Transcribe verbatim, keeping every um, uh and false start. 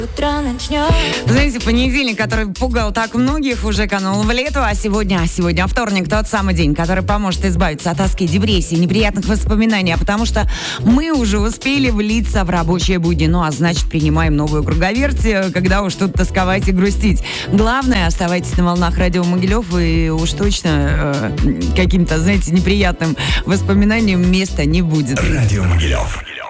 Утро начнет. Знаете, понедельник, который пугал так многих, уже канул в лету, а сегодня, а сегодня вторник, тот самый день, который поможет избавиться от тоски, депрессии, неприятных воспоминаний, а потому что мы уже успели влиться в рабочие будни, ну а значит принимаем новую круговерть, когда уж тут тосковать и грустить. Главное, оставайтесь на волнах радио Могилев, и уж точно э, каким-то, знаете, неприятным воспоминаниям места не будет. Радио Могилев.